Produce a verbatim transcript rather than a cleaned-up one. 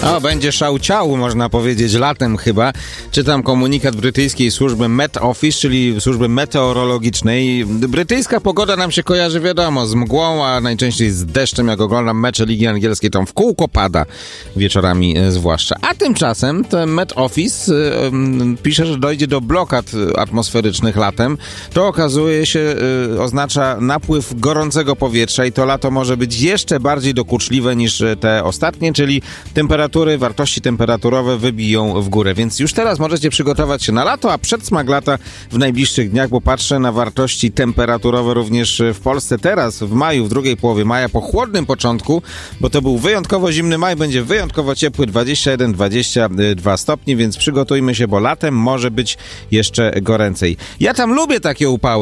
O, będzie szał-ciał, można powiedzieć, latem chyba. Czytam komunikat brytyjskiej służby Met Office, czyli służby meteorologicznej. Brytyjska pogoda nam się kojarzy, wiadomo, z mgłą, a najczęściej z deszczem. Jak oglądam mecze Ligi Angielskiej, tam w kółko pada, wieczorami zwłaszcza. A tymczasem ten Met Office y, y, pisze, że dojdzie do blokad atmosferycznych latem. To okazuje się, y, oznacza napływ gorącego powietrza i to lato może być jeszcze bardziej dokuczliwe niż te ostatnie, czyli temperatury, wartości temperaturowe wybiją w górę. Więc już teraz możecie przygotować się na lato, a przedsmak lata w najbliższych dniach, bo patrzę na wartości temperaturowe również w Polsce. Teraz, w maju, w drugiej połowie maja, po chłodnym początku, bo to był wyjątkowo zimny maj, będzie wyjątkowo ciepły, dwadzieścia jeden dwadzieścia dwa stopnie, więc przygotujmy się, bo latem może być jeszcze goręcej. Ja tam lubię takie upały.